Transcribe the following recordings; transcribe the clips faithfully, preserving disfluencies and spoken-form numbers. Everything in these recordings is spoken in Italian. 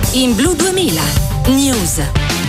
in Blu duemila News.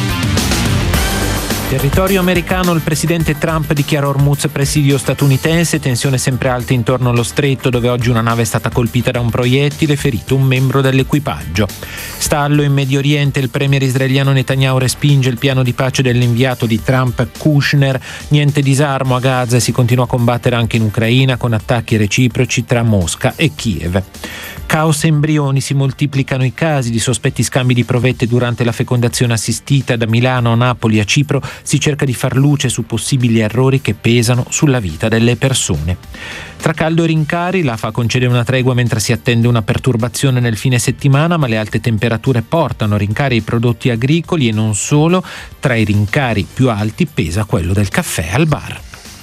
Territorio americano, il presidente Trump dichiara Hormuz presidio statunitense, tensione sempre alta intorno allo stretto dove oggi una nave è stata colpita da un proiettile, ferito un membro dell'equipaggio. Stallo in Medio Oriente, il premier israeliano Netanyahu respinge il piano di pace dell'inviato di Trump Kushner, niente disarmo a Gaza e si continua a combattere anche in Ucraina con attacchi reciproci tra Mosca e Kiev. Caos embrioni, si moltiplicano i casi di sospetti scambi di provette durante la fecondazione assistita. Da Milano a Napoli a Cipro si cerca di far luce su possibili errori che pesano sulla vita delle persone. Tra caldo e rincari, l'A F A concede una tregua mentre si attende una perturbazione nel fine settimana, ma le alte temperature portano rincari ai prodotti agricoli e non solo. Tra i rincari più alti pesa quello del caffè al bar.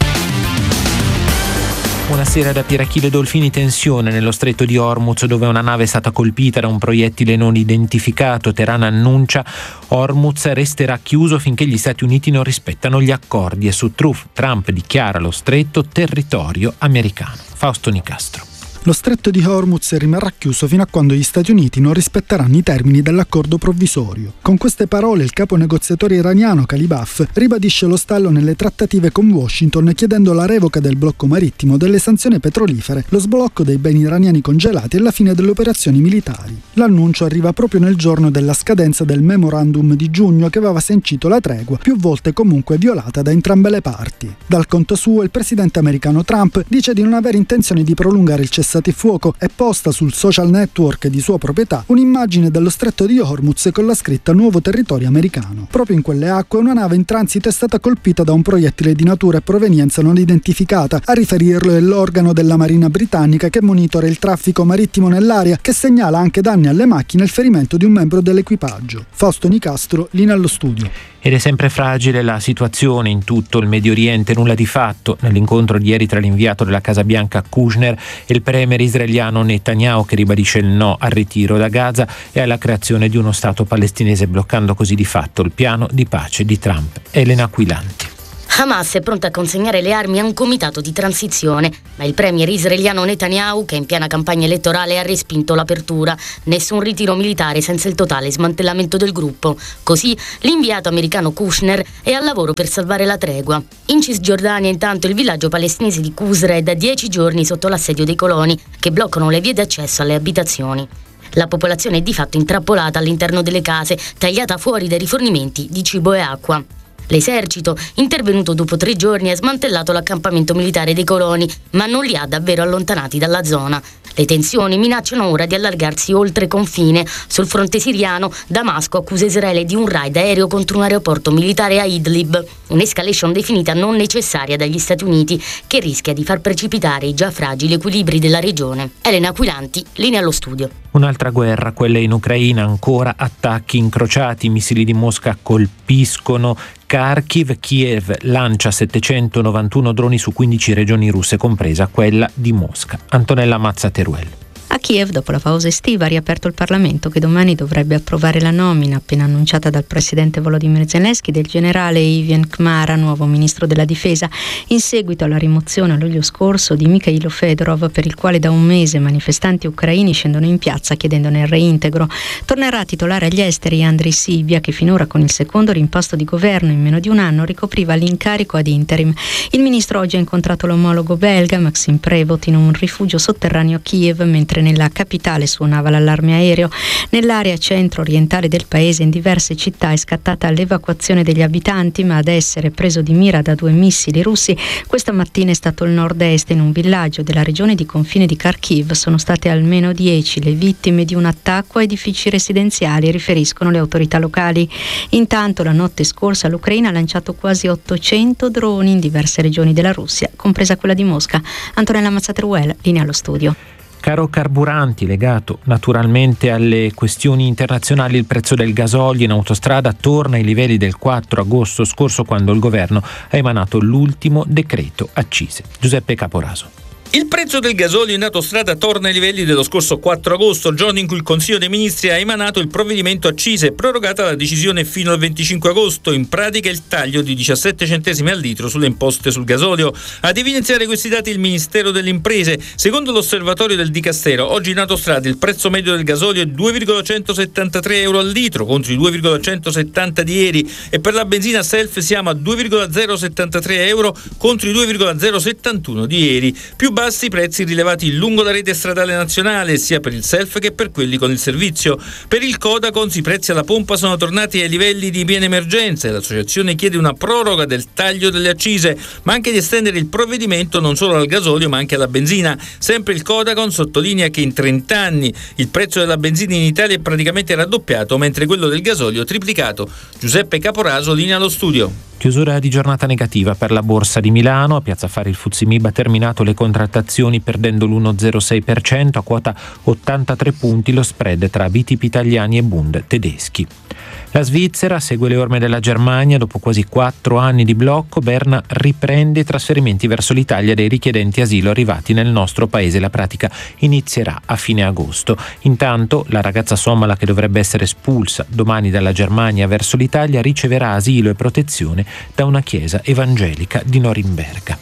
Una sera da Pirachile Dolfini, tensione nello stretto di Hormuz dove una nave è stata colpita da un proiettile non identificato. Teheran annuncia Hormuz resterà chiuso finché gli Stati Uniti non rispettano gli accordi e su Trump dichiara lo stretto territorio americano. Fausto Nicastro. Lo stretto di Hormuz rimarrà chiuso fino a quando gli Stati Uniti non rispetteranno i termini dell'accordo provvisorio. Con queste parole il capo negoziatore iraniano Kalibaf ribadisce lo stallo nelle trattative con Washington, chiedendo la revoca del blocco marittimo, delle sanzioni petrolifere, lo sblocco dei beni iraniani congelati e la fine delle operazioni militari. L'annuncio arriva proprio nel giorno della scadenza del memorandum di giugno che aveva sancito la tregua, più volte comunque violata da entrambe le parti. Dal conto suo, il presidente americano Trump dice di non avere intenzione di prolungare il cessate il fuoco e posta sul social network di sua proprietà un'immagine dello stretto di Hormuz con la scritta "Nuovo territorio americano". Proprio in quelle acque una nave in transito è stata colpita da un proiettile di natura e provenienza non identificata. A riferirlo è l'organo della Marina britannica che monitora il traffico marittimo nell'area, che segnala anche danni alle macchine e il ferimento di un membro dell'equipaggio. Fausto Nicastro, linea allo studio. Ed è sempre fragile la situazione in tutto il Medio Oriente, nulla di fatto nell'incontro di ieri tra l'inviato della Casa Bianca Kushner e il premier israeliano Netanyahu, che ribadisce il no al ritiro da Gaza e alla creazione di uno Stato palestinese, bloccando così di fatto il piano di pace di Trump. Elena Aquilanti. Hamas è pronta a consegnare le armi a un comitato di transizione, ma il premier israeliano Netanyahu, che è in piena campagna elettorale, ha respinto l'apertura. Nessun ritiro militare senza il totale smantellamento del gruppo. Così l'inviato americano Kushner è al lavoro per salvare la tregua. In Cisgiordania, intanto, il villaggio palestinese di Qusra è da dieci giorni sotto l'assedio dei coloni, che bloccano le vie d'accesso alle abitazioni. La popolazione è di fatto intrappolata all'interno delle case, tagliata fuori dai rifornimenti di cibo e acqua. L'esercito, intervenuto dopo tre giorni, ha smantellato l'accampamento militare dei coloni, ma non li ha davvero allontanati dalla zona. Le tensioni minacciano ora di allargarsi oltre confine. Sul fronte siriano, Damasco accusa Israele di un raid aereo contro un aeroporto militare a Idlib, un'escalation definita non necessaria dagli Stati Uniti, che rischia di far precipitare i già fragili equilibri della regione. Elena Aquilanti, linea allo studio. Un'altra guerra, quella in Ucraina, ancora attacchi incrociati, i missili di Mosca colpiscono Kharkiv, Kiev lancia settecentonovantuno droni su quindici regioni russe, compresa quella di Mosca. Antonella Mazza Teruel. A Kiev, dopo la pausa estiva, ha riaperto il Parlamento, che domani dovrebbe approvare la nomina, appena annunciata dal presidente Volodymyr Zelensky, del generale Ivan Kmara, nuovo ministro della difesa, in seguito alla rimozione a luglio scorso di Mikhailo Fedorov, per il quale da un mese manifestanti ucraini scendono in piazza chiedendone il reintegro. Tornerà a titolare agli esteri Andriy Sybiha, che finora con il secondo rimposto di governo in meno di un anno ricopriva l'incarico ad interim. Il ministro oggi ha incontrato l'omologo belga Maxim Prevot in un rifugio sotterraneo a Kiev, mentre nella capitale suonava l'allarme aereo. Nell'area centro-orientale del paese, in diverse città, è scattata l'evacuazione degli abitanti, ma ad essere preso di mira da due missili russi questa mattina è stato il nord-est. In un villaggio della regione di confine di Kharkiv sono state almeno dieci le vittime di un attacco a edifici residenziali, riferiscono le autorità locali. Intanto, la notte scorsa l'Ucraina ha lanciato quasi ottocento droni in diverse regioni della Russia, compresa quella di Mosca. Antonella Mazzateruel, linea allo studio. Caro carburanti, legato naturalmente alle questioni internazionali, il prezzo del gasolio in autostrada torna ai livelli del quattro agosto scorso, quando il governo ha emanato l'ultimo decreto accise. Giuseppe Caporaso. Il prezzo del gasolio in autostrada torna ai livelli dello scorso quattro agosto, giorno in cui il Consiglio dei Ministri ha emanato il provvedimento accise, prorogata la decisione fino al venticinque agosto, in pratica il taglio di diciassette centesimi al litro sulle imposte sul gasolio. Ad evidenziare questi dati il Ministero delle Imprese. Secondo l'osservatorio del Dicastero, oggi in autostrada il prezzo medio del gasolio è due virgola centosettantatré euro al litro contro i due virgola centosettanta di ieri, e per la benzina self siamo a due virgola zero settantatré euro contro i due virgola zero settantuno di ieri. Più bassi i prezzi rilevati lungo la rete stradale nazionale, sia per il self che per quelli con il servizio. Per il Codacons i prezzi alla pompa sono tornati ai livelli di piena emergenza e l'associazione chiede una proroga del taglio delle accise, ma anche di estendere il provvedimento non solo al gasolio ma anche alla benzina. Sempre il Codacons sottolinea che in trenta anni il prezzo della benzina in Italia è praticamente raddoppiato, mentre quello del gasolio triplicato. Giuseppe Caporaso, linea allo studio. Chiusura di giornata negativa per la Borsa di Milano. A Piazza Affari il Fuzimib ha terminato le contrattazioni perdendo l'uno virgola zero sei per cento, a quota ottantatré punti lo spread tra B T P italiani e Bund tedeschi. La Svizzera segue le orme della Germania. Dopo quasi quattro anni di blocco, Berna riprende i trasferimenti verso l'Italia dei richiedenti asilo arrivati nel nostro paese. La pratica inizierà a fine agosto. Intanto la ragazza somala, che dovrebbe essere espulsa domani dalla Germania verso l'Italia, riceverà asilo e protezione da una chiesa evangelica di Norimberga.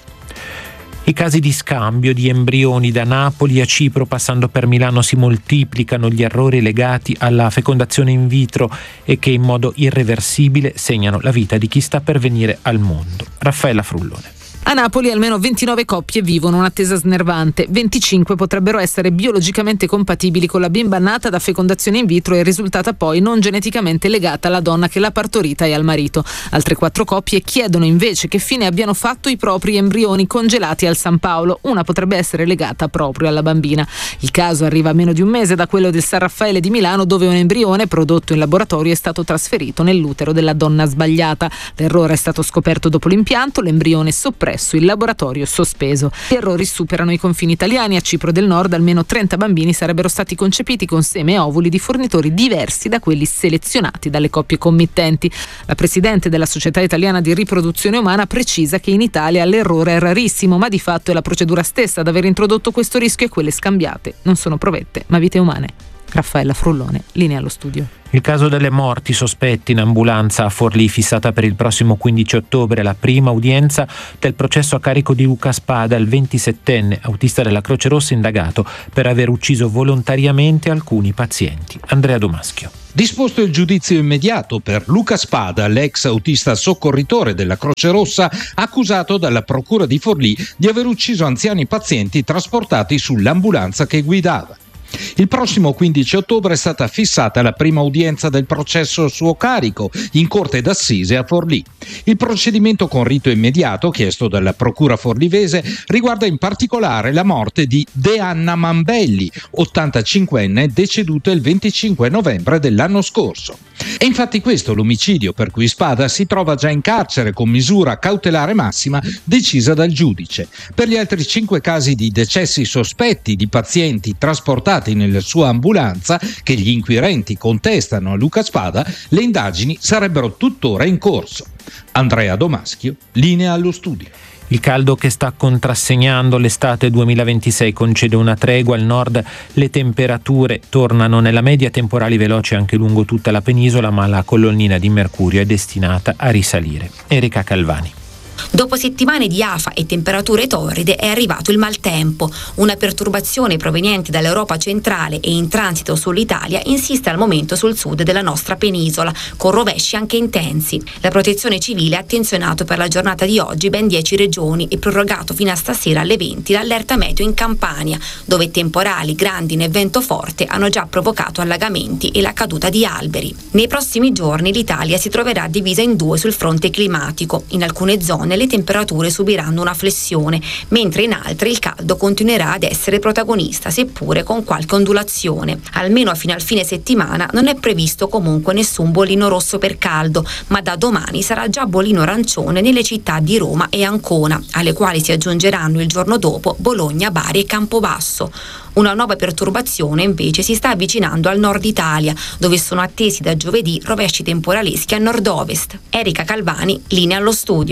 I casi di scambio di embrioni da Napoli a Cipro passando per Milano si moltiplicano. Gli errori legati alla fecondazione in vitro e che in modo irreversibile segnano la vita di chi sta per venire al mondo. Raffaella Frullone. A Napoli almeno ventinove coppie vivono un'attesa snervante. venticinque potrebbero essere biologicamente compatibili con la bimba nata da fecondazione in vitro e risultata poi non geneticamente legata alla donna che l'ha partorita e al marito. Altre quattro coppie chiedono invece che fine abbiano fatto i propri embrioni congelati al San Paolo. Una potrebbe essere legata proprio alla bambina. Il caso arriva a meno di un mese da quello del San Raffaele di Milano, dove un embrione prodotto in laboratorio è stato trasferito nell'utero della donna sbagliata. L'errore è stato scoperto dopo l'impianto, l'embrione soppresso, il laboratorio sospeso. Gli errori superano i confini italiani. A Cipro del Nord almeno trenta bambini sarebbero stati concepiti con seme e ovuli di fornitori diversi da quelli selezionati dalle coppie committenti. La presidente della Società Italiana di Riproduzione Umana precisa che in Italia l'errore è rarissimo, ma di fatto è la procedura stessa ad aver introdotto questo rischio, e quelle scambiate non sono provette ma vite umane. Raffaella Frullone, linea allo studio. Il caso delle morti sospetti in ambulanza a Forlì, fissata per il prossimo quindici ottobre la prima udienza del processo a carico di Luca Spada, il ventisettenne autista della Croce Rossa indagato per aver ucciso volontariamente alcuni pazienti. Andrea Domaschio. Disposto il giudizio immediato per Luca Spada, l'ex autista soccorritore della Croce Rossa, accusato dalla Procura di Forlì di aver ucciso anziani pazienti trasportati sull'ambulanza che guidava. Il prossimo quindici ottobre è stata fissata la prima udienza del processo a suo carico in corte d'assise a Forlì. Il procedimento con rito immediato, chiesto dalla procura forlivese, riguarda in particolare la morte di De Anna Mambelli, ottantacinquenne, deceduta il venticinque novembre dell'anno scorso. È infatti questo l'omicidio per cui Spada si trova già in carcere con misura cautelare massima decisa dal giudice. Per gli altri cinque casi di decessi sospetti di pazienti trasportati nella sua ambulanza, che gli inquirenti contestano a Luca Spada, le indagini sarebbero tuttora in corso. Andrea Domaschio, linea allo studio. Il caldo che sta contrassegnando l'estate duemilaventisei concede una tregua. Al nord le temperature tornano nella media, temporali veloci anche lungo tutta la penisola, ma la colonnina di mercurio è destinata a risalire. Erika Calvani. Dopo settimane di afa e temperature torride è arrivato il maltempo. Una perturbazione proveniente dall'Europa centrale e in transito sull'Italia insiste al momento sul sud della nostra penisola, con rovesci anche intensi. La Protezione Civile ha attenzionato per la giornata di oggi ben dieci regioni e prorogato fino a stasera alle venti l'allerta meteo in Campania, dove temporali, grandine e vento forte hanno già provocato allagamenti e la caduta di alberi. Nei prossimi giorni l'Italia si troverà divisa in due sul fronte climatico. In alcune zone le temperature subiranno una flessione, mentre in altre il caldo continuerà ad essere protagonista, seppure con qualche ondulazione. Almeno fino al fine settimana non è previsto comunque nessun bollino rosso per caldo, ma da domani sarà già bollino arancione nelle città di Roma e Ancona, alle quali si aggiungeranno il giorno dopo Bologna, Bari e Campobasso. Una nuova perturbazione invece si sta avvicinando al nord Italia, dove sono attesi da giovedì rovesci temporaleschi a nord-ovest. Erika Calvani, linea allo studio.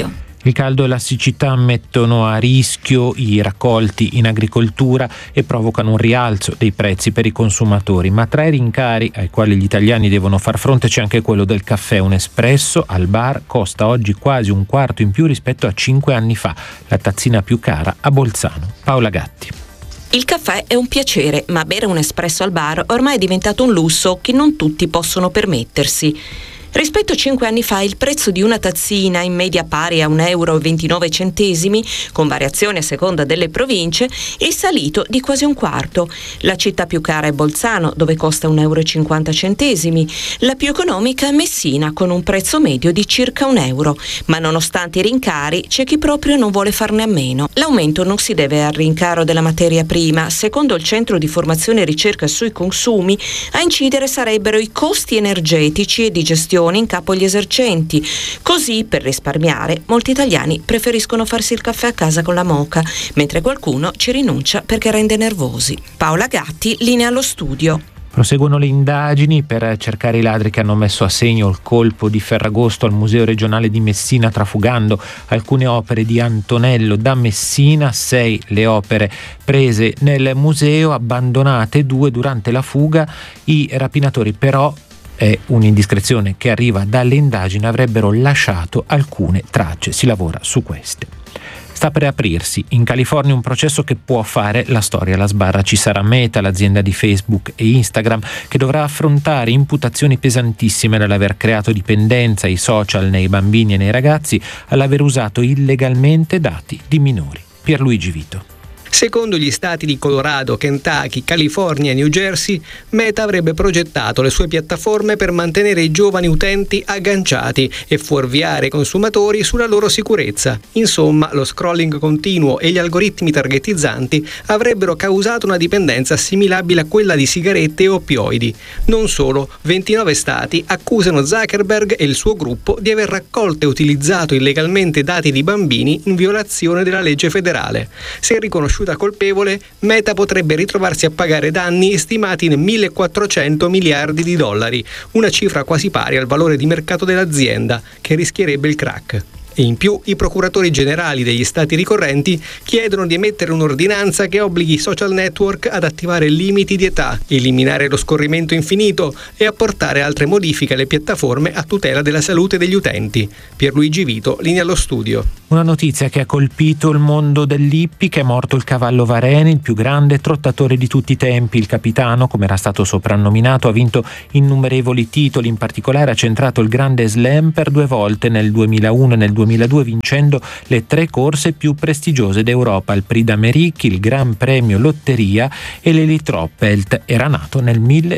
Il caldo e la siccità mettono a rischio i raccolti in agricoltura e provocano un rialzo dei prezzi per i consumatori, ma tra i rincari ai quali gli italiani devono far fronte c'è anche quello del caffè. Un espresso al bar costa oggi quasi un quarto in più rispetto a cinque anni fa, la tazzina più cara a Bolzano. Paola Gatti. Il caffè è un piacere, ma bere un espresso al bar ormai è diventato un lusso che non tutti possono permettersi. Rispetto a cinque anni fa il prezzo di una tazzina, in media pari a un euro e ventinove centesimi, con variazioni a seconda delle province, è salito di quasi un quarto. La città più cara è Bolzano, dove costa un euro e cinquanta centesimi. La più economica è Messina, con un prezzo medio di circa un euro. Ma nonostante i rincari, c'è chi proprio non vuole farne a meno. L'aumento non si deve al rincaro della materia prima. Secondo il Centro di Formazione e Ricerca sui Consumi, a incidere sarebbero i costi energetici e di gestione in capo agli esercenti. Così, per risparmiare, molti italiani preferiscono farsi il caffè a casa con la moka, mentre qualcuno ci rinuncia perché rende nervosi. Paola Gatti, linea allo studio. Proseguono le indagini per cercare i ladri che hanno messo a segno il colpo di Ferragosto al Museo regionale di Messina, trafugando alcune opere di Antonello da Messina. Sei le opere prese nel museo, abbandonate due durante la fuga. I rapinatori però, è un'indiscrezione che arriva dalle indagini, avrebbero lasciato alcune tracce. Si lavora su queste. Sta per aprirsi in California un processo che può fare la storia. La sbarra ci sarà Meta, l'azienda di Facebook e Instagram, che dovrà affrontare imputazioni pesantissime dall'aver creato dipendenza ai social nei bambini e nei ragazzi, all'aver usato illegalmente dati di minori. Pierluigi Vito. Secondo gli stati di Colorado, Kentucky, California e New Jersey, Meta avrebbe progettato le sue piattaforme per mantenere i giovani utenti agganciati e fuorviare i consumatori sulla loro sicurezza. Insomma, lo scrolling continuo e gli algoritmi targetizzanti avrebbero causato una dipendenza assimilabile a quella di sigarette e oppioidi. Non solo, ventinove stati accusano Zuckerberg e il suo gruppo di aver raccolto e utilizzato illegalmente dati di bambini in violazione della legge federale. Se riconosciuto colpevole, Meta potrebbe ritrovarsi a pagare danni stimati in millequattrocento miliardi di dollari, una cifra quasi pari al valore di mercato dell'azienda, che rischierebbe il crack. E in più i procuratori generali degli stati ricorrenti chiedono di emettere un'ordinanza che obblighi i social network ad attivare limiti di età, eliminare lo scorrimento infinito e apportare altre modifiche alle piattaforme a tutela della salute degli utenti. Pierluigi Vito, linea allo studio. Una notizia che ha colpito il mondo dell'ippica: è morto il cavallo Vareni, il più grande trottatore di tutti i tempi. Il capitano, come era stato soprannominato, ha vinto innumerevoli titoli, in particolare ha centrato il Grande Slam per due volte, nel duemilauno e nel duemiladue, vincendo le tre corse più prestigiose d'Europa, il Prix d'Amérique, il Gran Premio Lotteria e l'Elitroppelt. Era nato nel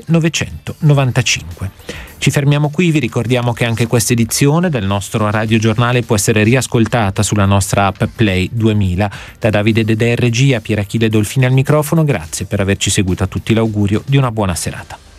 millenovecentonovantacinque. Ci fermiamo qui, vi ricordiamo che anche questa edizione del nostro radiogiornale può essere riascoltata sulla nostra app Play duemila. Da Davide Dedè in regia, Pier Achille Dolfini al microfono, grazie per averci seguito, a tutti l'augurio di una buona serata.